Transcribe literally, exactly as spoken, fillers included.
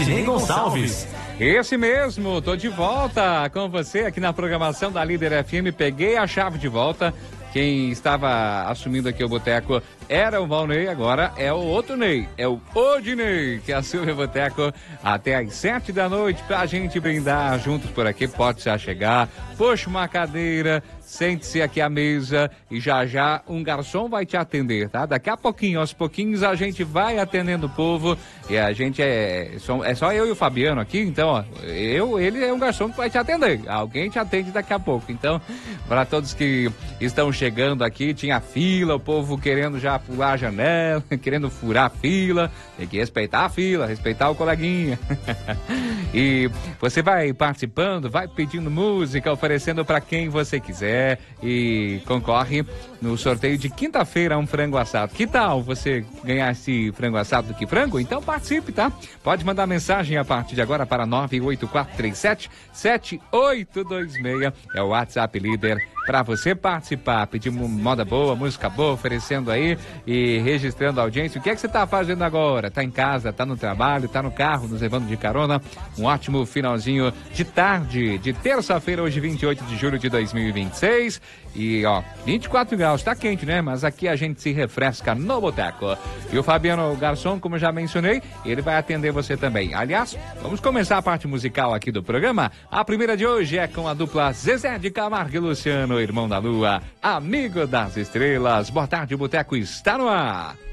Valdinei Gonçalves. Esse mesmo, tô de volta com você aqui na programação da Líder F M. Peguei a chave de volta. Quem estava assumindo aqui o boteco era o Valnei, agora é o outro Ney, é o Odinei, que assume o boteco até às sete da noite pra gente brindar juntos por aqui. Pode já chegar, puxa uma cadeira, sente-se aqui à mesa e já já um garçom vai te atender, tá? Daqui a pouquinho, aos pouquinhos, a gente vai atendendo o povo e a gente é, é só eu e o Fabiano aqui, então, ó, eu, ele é um garçom que vai te atender, alguém te atende daqui a pouco. Então, para todos que estão chegando aqui, tinha fila, o povo querendo já pular a janela, querendo furar a fila, tem que respeitar a fila, respeitar o coleguinha. E você vai participando, vai pedindo música, oferecendo para quem você quiser e concorre no sorteio de quinta-feira a um frango assado. Que tal você ganhar esse frango assado do Que Frango? Então participe, tá? Pode mandar mensagem a partir de agora para nove oito quatro três sete sete oito dois seis, é o WhatsApp Líder para você participar, pedir moda boa, música boa, oferecendo aí e registrando a audiência. O que é que você tá fazendo agora? Tá em casa, tá no trabalho, tá no carro, nos levando de carona? Um ótimo finalzinho de tarde, de terça-feira, hoje vinte e oito de julho de dois mil e vinte e seis. E ó, vinte e quatro graus, tá quente, né? Mas aqui a gente se refresca no boteco. E o Fabiano, o garçom, como já mencionei, ele vai atender você também. Aliás, vamos começar a parte musical aqui do programa. A primeira de hoje é com a dupla Zezé de Camargo e Luciano, irmão da lua, amigo das estrelas. Boa tarde, o boteco está no ar.